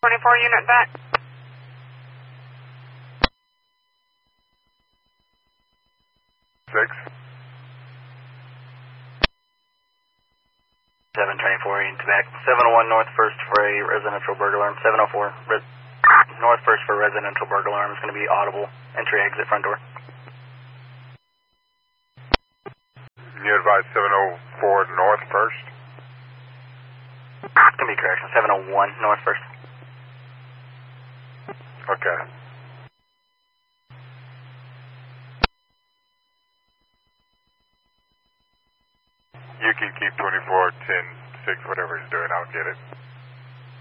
24 unit back. Six. 724 units back. 701 North First for a residential burglar alarm. 704 North First for a residential burglar alarm. It's going to be audible. Entry, exit, front door. You advise 704 North First? It's going to be correction. 701 North First. Okay. You can keep 24, 10, 6, whatever he's doing. I'll get it.